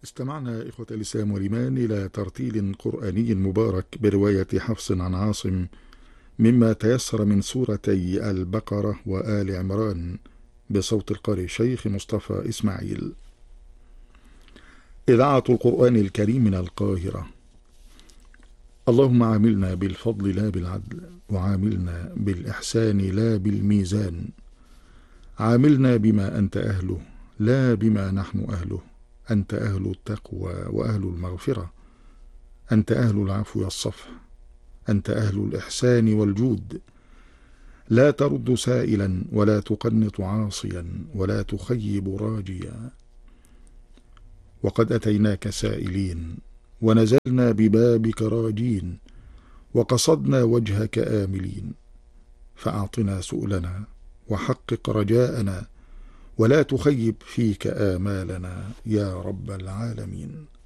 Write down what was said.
استمعنا إخوة الإسلام والإيمان إلى ترتيل قرآني مبارك برواية حفص عن عاصم مما تيسر من سورتي البقرة وآل عمران بصوت القارئ الشيخ مصطفى إسماعيل. إذاعة القرآن الكريم من القاهرة. اللهم عاملنا بالفضل لا بالعدل، وعاملنا بالإحسان لا بالميزان، عاملنا بما أنت أهله لا بما نحن أهله، أنت أهل التقوى وأهل المغفرة، أنت أهل العفو والصفح، أنت أهل الإحسان والجود، لا ترد سائلا ولا تقنط عاصيا ولا تخيب راجيا. وقد أتيناك سائلين ونزلنا ببابك راجين، وقصدنا وجهك آملين، فأعطنا سؤلنا وحقق رجاءنا، ولا تخيب فيك آمالنا يا رب العالمين.